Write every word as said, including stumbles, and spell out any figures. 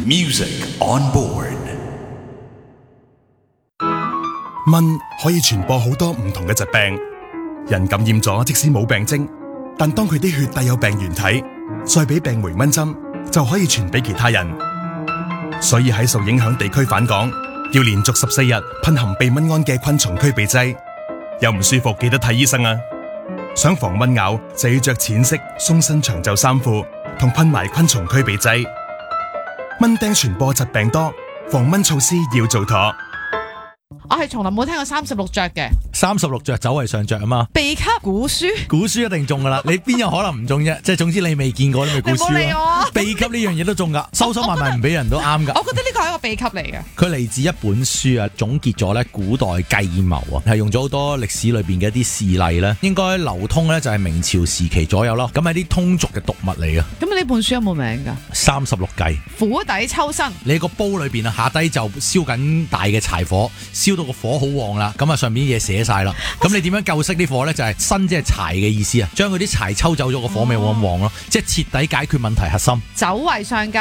Music on board。 蚊可以傳播好多唔同嘅疾病，人感染咗即使冇病徵，但當佢啲血帶有病原體，再俾病媒蚊針，就可以傳俾其他人。所以喺受影響地區返港，要連續十四日噴含避蚊胺嘅昆蟲驅避劑。有唔舒服記得睇醫生啊！想防蚊咬就要着淺色鬆身長袖衫褲，同噴埋昆蟲驅避劑。蚊叮傳播疾病多，防蚊措施要做妥。 我係從來冇聽過三十六着嘅， 三十六着走為上着啊嘛， 秘笈古書， 古書一定中噶啦，你邊有可能唔中啫？即係總之你未見過你咪古書咯。秘笈呢樣嘢都中噶，收收埋埋唔俾人都啱噶。 我覺得呢個係一個秘笈嚟嘅。 佢嚟自一本書啊，總結咗咧古代計謀啊，係用咗好多歷史裏邊嘅一啲事例咧，應該流通咧就係明朝時期左右咯。咁係啲通俗嘅讀物嚟嘅。 咁呢本書有冇名噶？ 三十六計， 釜底抽薪。 你個煲裏邊啊，下低就燒緊大嘅柴火，燒到個火好旺啦，咁啊上面啲嘢寫晒啦。咁你點樣救熄啲火咧？就係薪即係柴嘅意思啊，將佢啲柴抽走咗，個火咪旺旺咯，即係徹底解決問題核心。 走為上計。